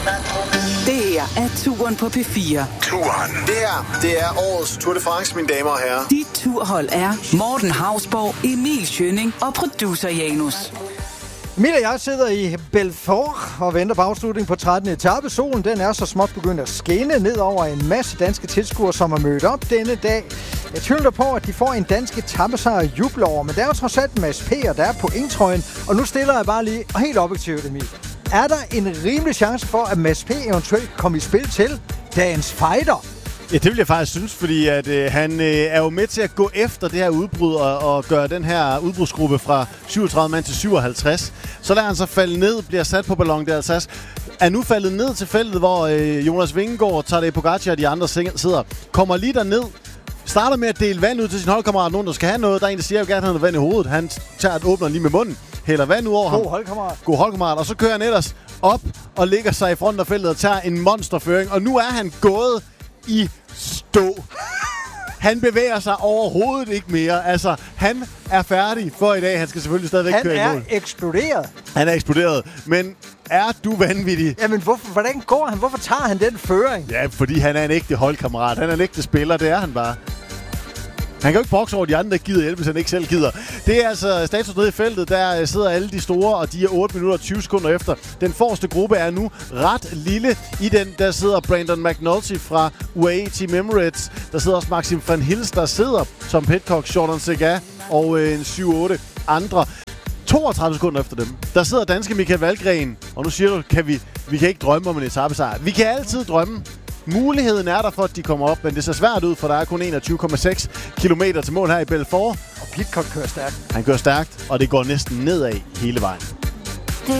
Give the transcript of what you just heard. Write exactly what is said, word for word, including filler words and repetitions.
Det her er Turen på P fire. Turen. Det her, det er årets Tour de France, mine damer og herrer. Dit turhold er Morten Hausborg, Emil Schønning og producer Janus. Emil og jeg sidder i Belfort og venter på afslutning på trettende etape. Solen den er så småt begyndt at skinne ned over en masse danske tilskuere, som er mødt op denne dag. Jeg tvivler på, at de får en dansk etapesejr at juble over, men der er jo trods alt Mads P. og der er pointtrøjen. Og nu stiller jeg bare lige helt objektivt, Emil. Er der en rimelig chance for, at Mads P. eventuelt kommer i spil til dagens fighter? Ja, det vil jeg faktisk synes, fordi at, øh, han øh, er jo med til at gå efter det her udbrud og, og gøre den her udbrudsgruppe fra syvogtredive mand til syvoghalvtreds. Så lader han så falde ned, bliver sat på Ballon d'Alsace, er nu faldet ned til feltet, hvor øh, Jonas Vingegaard, Tadej Pogacar og de andre sidder, kommer lige derned, starter med at dele vand ud til sin holdkammerat, nogen der skal have noget. Der er en, der siger, at jeg vil gerne have noget vand i hovedet. Han tager et åbner lige med munden, hælder vand ud over ham. God holdkammerat. God holdkammerat. Og så kører han ellers op og ligger sig i front af feltet og tager en monsterføring. Og nu er han gået i stå. Han bevæger sig overhovedet ikke mere. Altså, han er færdig for i dag. Han skal selvfølgelig stadigvæk han køre i mål. Han er eksploderet. Han er eksploderet. Men er du vanvittig? Jamen, hvorfor, hvordan går han? Hvorfor tager han den føring? Ja, fordi han er en ægte holdkammerat. Han er en ægte spiller. Det er han bare. Han kan jo ikke bokse over de andre, der gider hjælpe, hvis han ikke selv gider. Det er altså status nede i feltet. Der sidder alle de store, og de er otte minutter og tyve sekunder efter. Den forreste gruppe er nu ret lille. I den, der sidder Brandon McNulty fra U A E Team Emirates. Der sidder også Maxim van Hils, der sidder som Pidcock, Jordan Segah og øh, en syv otte andre. toogtredive sekunder efter dem, der sidder danske Michael Valgren. Og nu siger du, kan vi, vi kan ikke drømme om en etapesejr. Vi kan altid drømme. Muligheden er der for, at de kommer op, men det ser svært ud, for der er kun enogtyve komma seks kilometer til mål her i Belfort. Og Pidcock kører stærkt. Han kører stærkt, og det går næsten nedad hele vejen.